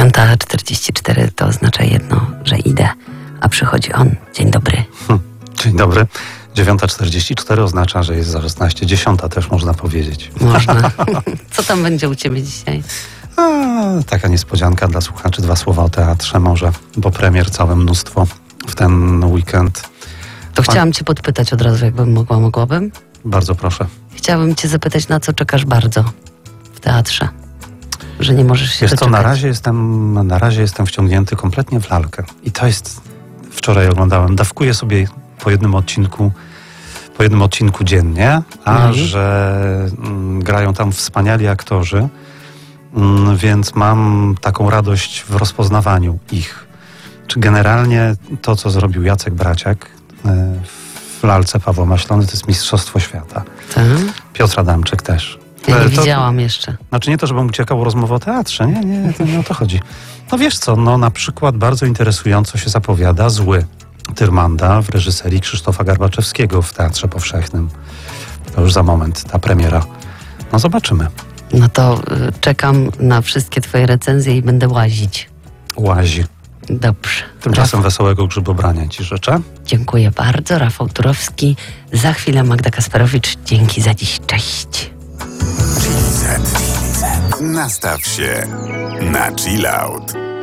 9:44 to oznacza jedno, że idę, a przychodzi on. Dzień dobry. Dzień dobry. 9:44 oznacza, że jest zaraz 10:10 też można powiedzieć. Można. Co tam będzie u ciebie dzisiaj? Taka niespodzianka dla słuchaczy. 2 słowa o teatrze może, bo premier całe mnóstwo w ten weekend. To chciałam cię podpytać od razu, jakbym mogłabym? Bardzo proszę. Chciałabym cię zapytać, na co czekasz bardzo w teatrze? Że nie możesz się doczekać. Na razie jestem wciągnięty kompletnie w lalkę. I to jest... Wczoraj oglądałem. Dawkuję sobie po jednym odcinku dziennie, że grają tam wspaniali aktorzy, więc mam taką radość w rozpoznawaniu ich. Czy generalnie to, co zrobił Jacek Braciak w lalce Pawła Maślony, to jest mistrzostwo świata. Tak? Piotr Adamczyk też. Ja nie widziałam jeszcze. Znaczy nie to, żebym uciekał rozmowę o teatrze. Nie, to nie o to chodzi. No wiesz co, na przykład bardzo interesująco się zapowiada Zły Tyrmanda w reżyserii Krzysztofa Garbaczewskiego w Teatrze Powszechnym. To już za moment ta premiera. No zobaczymy. No to czekam na wszystkie twoje recenzje i będę łazić. Łazi. Dobrze. Tymczasem wesołego grzybobrania ci życzę. Dziękuję bardzo. Rafał Turowski. Za chwilę Magda Kasperowicz. Dzięki za dziś. Cześć. Nastaw się na chill out.